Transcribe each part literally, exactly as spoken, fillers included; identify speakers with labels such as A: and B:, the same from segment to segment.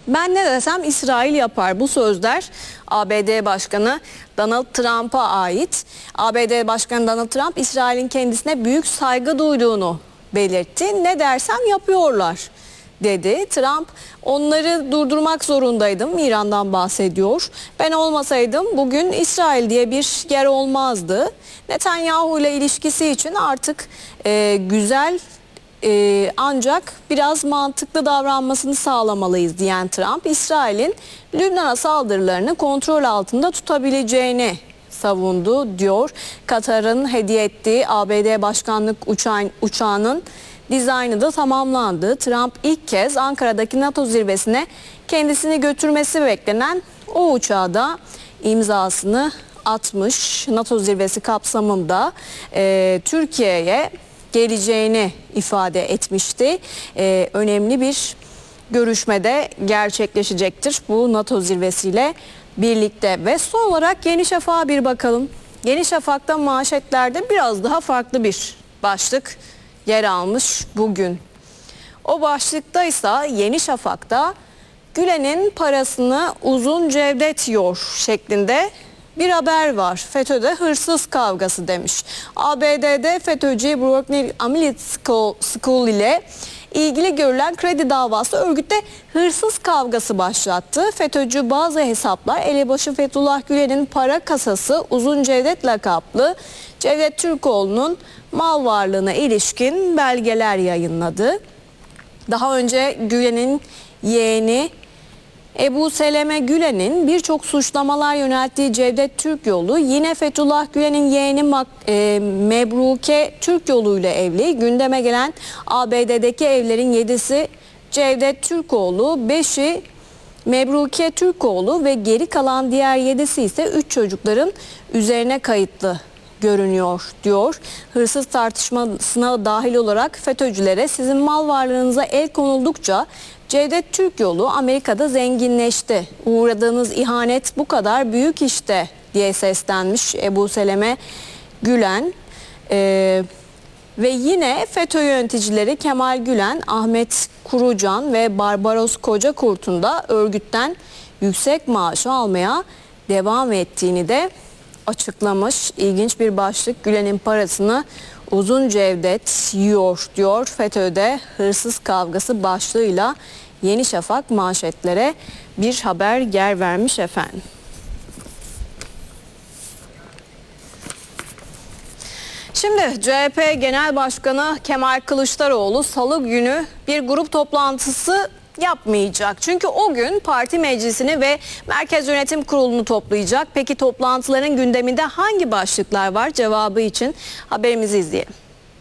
A: Ben ne desem İsrail yapar. Bu sözler A B D Başkanı Donald Trump'a ait. A B D Başkanı Donald Trump, İsrail'in kendisine büyük saygı duyduğunu belirtti. Ne dersem yapıyorlar dedi. Trump, onları durdurmak zorundaydım. İran'dan bahsediyor. Ben olmasaydım bugün İsrail diye bir yer olmazdı. Netanyahu ile ilişkisi için artık e, güzel Ee, ancak biraz mantıklı davranmasını sağlamalıyız diyen Trump, İsrail'in Lübnan'a saldırılarını kontrol altında tutabileceğini savundu diyor. Katar'ın hediye ettiği A B D başkanlık uçağın, uçağının dizaynı da tamamlandı. Trump ilk kez Ankara'daki NATO zirvesine kendisini götürmesi beklenen o uçağa da imzasını atmış. NATO zirvesi kapsamında e, Türkiye'ye geleceğini ifade etmişti. Ee, önemli bir görüşmede gerçekleşecektir bu NATO zirvesiyle birlikte. Ve son olarak Yeni Şafak'a bir bakalım. Yeni Şafak'ta manşetlerde biraz daha farklı bir başlık yer almış bugün. O başlıkta ise Yeni Şafak'ta Gülen'in parasını Uzun Cevdet yiyor şeklinde bir haber var. FETÖ'de hırsız kavgası demiş. A B D'de FETÖ'cü Brooklyn Amelie School ile ilgili görülen kredi davası örgütte hırsız kavgası başlattı. FETÖ'cü bazı hesaplar elebaşı Fethullah Gülen'in para kasası Uzun Cevdet lakaplı Cevdet Türkoğlu'nun mal varlığına ilişkin belgeler yayınladı. Daha önce Gülen'in yeğeni Ebu Seleme Gülen'in birçok suçlamalar yönelttiği Cevdet Türkyolu yine Fethullah Gülen'in yeğeni e, Mebruke Türkyolu ile evli. Gündeme gelen A B D'deki evlerin yedisi Cevdet Türkoğlu, beşi Mebruke Türkoğlu ve geri kalan diğer yedisi ise üç çocukların üzerine kayıtlı görünüyor diyor. Hırsız tartışmasına dahil olarak FETÖ'cülere sizin mal varlığınıza el konuldukça Cevdet Türkyolu Amerika'da zenginleşti. Uğradığınız ihanet bu kadar büyük işte diye seslenmiş Ebu Seleme Gülen. Ee, ve yine FETÖ yöneticileri Kemal Gülen, Ahmet Kurucan ve Barbaros Kocakurt'un da örgütten yüksek maaşı almaya devam ettiğini de açıklamış. İlginç bir başlık. Gülen'in parasını Uzun Cevdet yiyor diyor. FETÖ'de hırsız kavgası başlığıyla Yeni Şafak manşetlere bir haber yer vermiş efendim. Şimdi C H P Genel Başkanı Kemal Kılıçdaroğlu salı günü bir grup toplantısı yapmayacak. Çünkü o gün parti meclisini ve Merkez Yönetim Kurulu'nu toplayacak. Peki toplantıların gündeminde hangi başlıklar var? Cevabı için haberimizi izleyelim.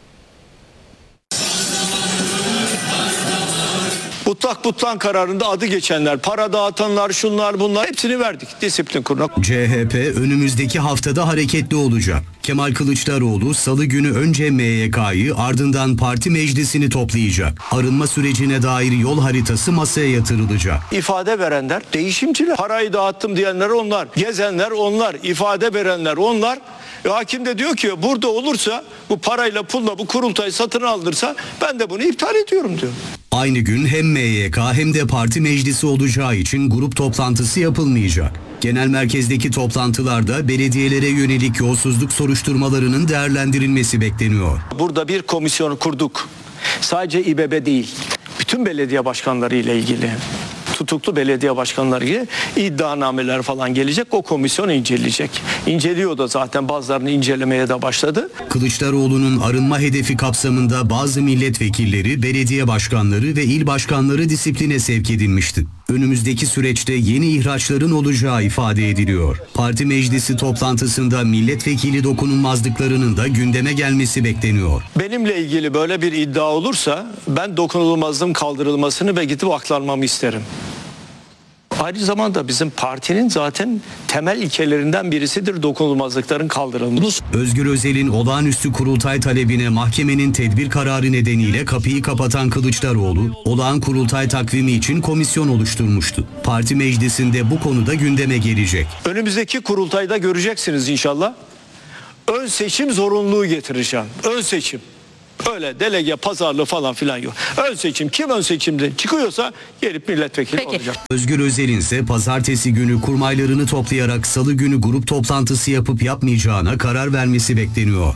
B: Mutlak butlan kararında adı geçenler, para dağıtanlar, şunlar bunlar hepsini verdik disiplin kuruluna.
C: C H P önümüzdeki haftada hareketli olacak. Kemal Kılıçdaroğlu salı günü önce M Y K'yı ardından parti meclisini toplayacak. Arınma sürecine dair yol haritası masaya yatırılacak.
B: İfade verenler değişimciler. Parayı dağıttım diyenler onlar, gezenler onlar, ifade verenler onlar. E, hakim de diyor ki burada olursa bu parayla pulla bu kurultayı satın aldırsa ben de bunu iptal ediyorum diyor.
C: Aynı gün hem M Y K hem de parti meclisi olacağı için grup toplantısı yapılmayacak. Genel merkezdeki toplantılarda belediyelere yönelik yolsuzluk soruşturmalarının değerlendirilmesi bekleniyor.
B: Burada bir komisyon kurduk. Sadece İBB değil, bütün belediye başkanları ile ilgili. Tutuklu belediye başkanları gibi iddianameler falan gelecek. O komisyon inceleyecek. İnceliyor da zaten, bazılarını incelemeye de başladı.
C: Kılıçdaroğlu'nun arınma hedefi kapsamında bazı milletvekilleri, belediye başkanları ve il başkanları disipline sevk edilmişti. Önümüzdeki süreçte yeni ihraçların olacağı ifade ediliyor. Parti meclisi toplantısında milletvekili dokunulmazlıklarının da gündeme gelmesi bekleniyor.
B: Benimle ilgili böyle bir iddia olursa ben dokunulmazlığın kaldırılmasını ve gidip aklanmamı isterim. Aynı zamanda bizim partinin zaten temel ilkelerinden birisidir dokunulmazlıkların kaldırılması.
C: Özgür Özel'in olağanüstü kurultay talebine mahkemenin tedbir kararı nedeniyle kapıyı kapatan Kılıçdaroğlu, olağan kurultay takvimi için komisyon oluşturmuştu. Parti meclisinde bu konuda gündeme gelecek.
B: Önümüzdeki kurultayda göreceksiniz inşallah. Ön seçim zorunluluğu getireceğim. Ön seçim. Öyle delege pazarlığı falan filan yok. Ön seçim, kim ön seçimde çıkıyorsa gelip milletvekili
D: Peki.
B: olacak.
C: Özgür Özel'in ise pazartesi günü kurmaylarını toplayarak salı günü grup toplantısı yapıp yapmayacağına karar vermesi bekleniyor.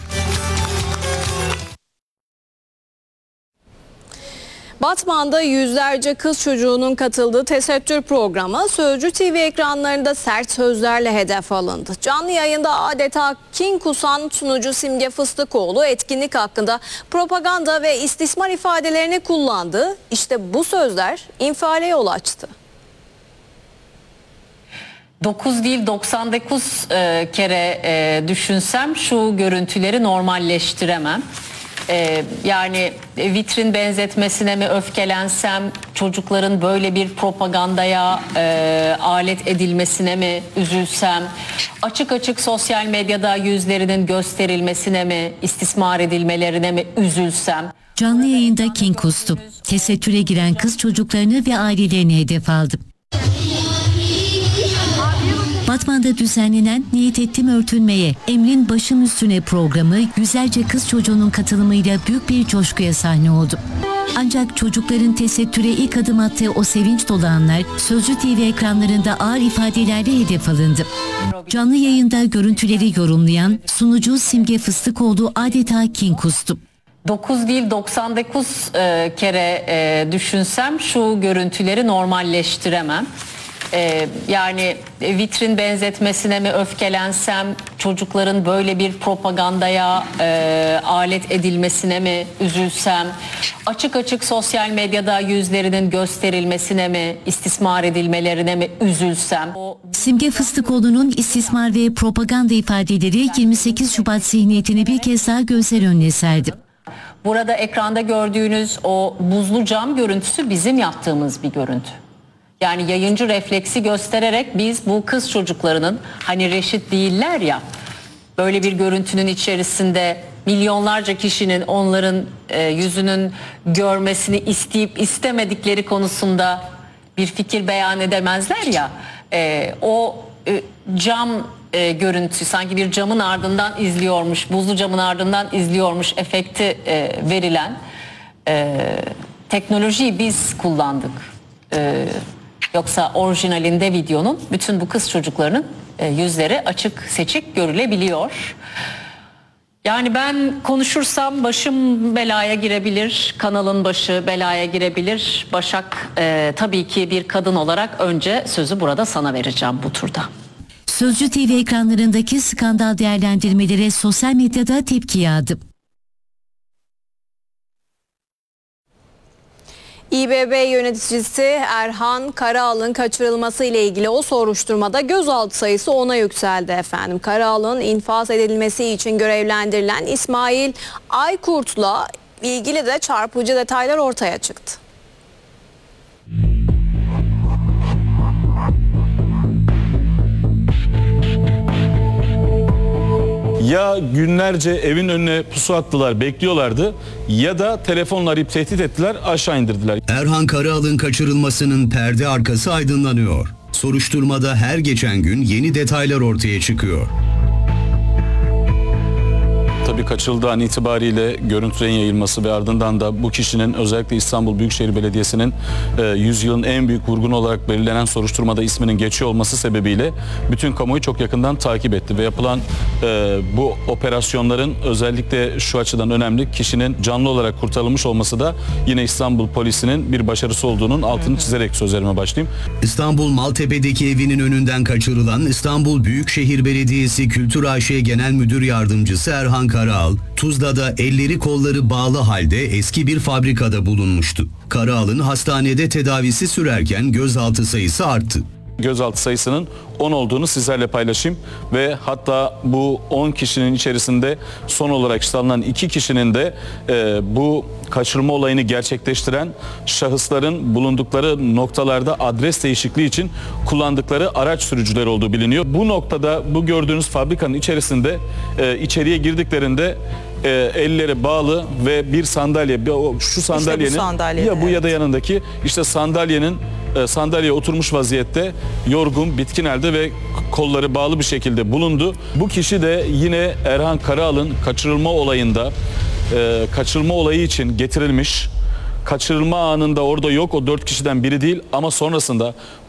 A: Batman'da yüzlerce kız çocuğunun katıldığı tesettür programı Sözcü T V ekranlarında sert sözlerle hedef alındı. Canlı yayında adeta kin kusan sunucu Simge Fıstıkoğlu etkinlik hakkında propaganda ve istismar ifadelerini kullandı. İşte bu sözler infiale yol açtı.
D: dokuz değil doksan dokuz e, kere e, düşünsem şu görüntüleri normalleştiremem. E, yani vitrin benzetmesine mi öfkelensem, çocukların böyle bir propagandaya e, alet edilmesine mi üzülsem, açık açık sosyal medyada yüzlerinin gösterilmesine mi, istismar edilmelerine mi üzülsem.
E: Canlı yayında kin kustu. Tesettüre giren kız çocuklarını ve ailelerini hedef aldı. Batman'da düzenlenen Niyet Ettim Örtünmeye, Emrin Başım Üstüne programı yüzlerce kız çocuğunun katılımıyla büyük bir coşkuya sahne oldu. Ancak çocukların tesettüre ilk adım attığı o sevinç dolu anlar Sözcü T V ekranlarında ağır ifadelerle hedef alındı. Canlı yayında görüntüleri yorumlayan sunucu Simge Fıstıkoğlu adeta kin kustu.
D: dokuz değil doksan dokuz e, kere e, düşünsem şu görüntüleri normalleştiremem. E, yani vitrin benzetmesine mi öfkelensem, çocukların böyle bir propagandaya e, alet edilmesine mi üzülsem, açık açık sosyal medyada yüzlerinin gösterilmesine mi, istismar edilmelerine mi üzülsem. O...
E: Simge Fıstıkoğlu'nun istismar ve propaganda ifadeleri yirmi sekiz Şubat zihniyetini bir kez daha gözler önüne serdi.
D: Burada ekranda gördüğünüz o buzlu cam görüntüsü bizim yaptığımız bir görüntü. Yani yayıncı refleksi göstererek biz bu kız çocuklarının, hani reşit değiller ya, böyle bir görüntünün içerisinde milyonlarca kişinin onların e, yüzünün görmesini isteyip istemedikleri konusunda bir fikir beyan edemezler ya, e, o e, cam e, görüntü sanki bir camın ardından izliyormuş, buzlu camın ardından izliyormuş efekti e, verilen e, teknolojiyi biz kullandık. E, Yoksa orijinalinde videonun bütün bu kız çocuklarının e, yüzleri açık seçik görülebiliyor. Yani ben konuşursam başım belaya girebilir, kanalın başı belaya girebilir. Başak, e, tabii ki bir kadın olarak önce sözü burada sana vereceğim bu turda.
E: Sözcü T V ekranlarındaki skandal değerlendirmelere sosyal medyada tepki yağdı.
A: İBB yöneticisi Erhan Karaal'ın kaçırılması ile ilgili o soruşturmada gözaltı sayısı ona yükseldi efendim. Karaal'ın infaz edilmesi için görevlendirilen İsmail Aykurt'la ilgili de çarpıcı detaylar ortaya çıktı.
F: Ya günlerce evin önüne pusu attılar, bekliyorlardı, ya da telefonla arayıp tehdit ettiler, aşağı indirdiler.
C: Erhan Karaal'ın kaçırılmasının perde arkası aydınlanıyor. Soruşturmada her geçen gün yeni detaylar ortaya çıkıyor.
F: Tabii kaçırıldığı an itibariyle görüntülerin yayılması ve ardından da bu kişinin özellikle İstanbul Büyükşehir Belediyesi'nin e, yüzyılın en büyük vurgunu olarak belirlenen soruşturmada isminin geçiyor olması sebebiyle bütün kamuoyu çok yakından takip etti ve yapılan e, bu operasyonların özellikle şu açıdan önemli, kişinin canlı olarak kurtarılmış olması da yine İstanbul Polisi'nin bir başarısı olduğunun altını çizerek sözlerime başlayayım.
C: İstanbul Maltepe'deki evinin önünden kaçırılan İstanbul Büyükşehir Belediyesi Kültür A Ş Genel Müdür Yardımcısı Erhan Karaal, Tuzla'da elleri kolları bağlı halde eski bir fabrikada bulunmuştu. Karaal'ın hastanede tedavisi sürerken gözaltı sayısı arttı.
F: Gözaltı sayısının on olduğunu sizlerle paylaşayım ve hatta bu on kişinin içerisinde son olarak işte alınan iki kişinin de e, bu kaçırma olayını gerçekleştiren şahısların bulundukları noktalarda adres değişikliği için kullandıkları araç sürücüleri olduğu biliniyor. Bu noktada bu gördüğünüz fabrikanın içerisinde e, içeriye girdiklerinde e, elleri bağlı ve bir sandalye, bir, o, şu sandalyenin
G: İşte bu sandalye,
F: ya bu
G: evet.
F: ya da yanındaki işte sandalyenin e, sandalyeye oturmuş vaziyette yorgun, bitkin halde ve kolları bağlı bir şekilde bulundu. Bu kişi de yine Erhan Karaal'ın kaçırılma olayında e, kaçırılma olayı için getirilmiş. Kaçırılma anında orada yok, o dört kişiden biri değil ama sonrasında